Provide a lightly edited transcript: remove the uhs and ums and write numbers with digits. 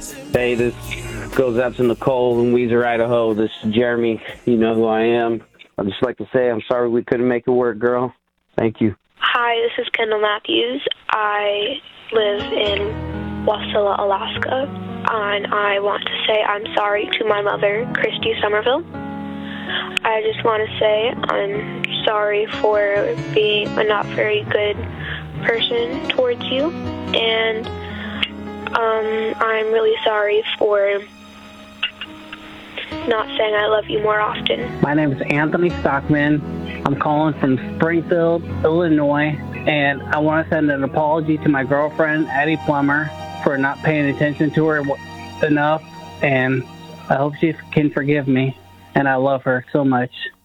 Hey, this goes out to Nicole in Weezer, Idaho. This is Jeremy. You know who I am. I'd just like to say I'm sorry we couldn't make it work, girl. Thank you. Hi, this is Kendall Matthews. I live in Wasilla, Alaska, and I want to say I'm sorry to my mother, Christy Somerville. I just want to say I'm sorry for being a not very good person towards you, and I'm really sorry for not saying I love you more often. My name is Anthony Stockman. I'm calling from Springfield, Illinois, and I want to send an apology to my girlfriend, Addie Plummer, for not paying attention to her enough, and I hope she can forgive me, and I love her so much.